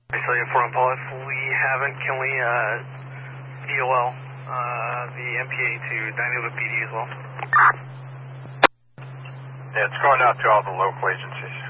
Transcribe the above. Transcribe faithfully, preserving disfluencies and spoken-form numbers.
Australia four Impala, if we haven't, can we uh, D O L uh, the M P A to Dinuba P D as well? Yeah, it's going out to all the local agencies.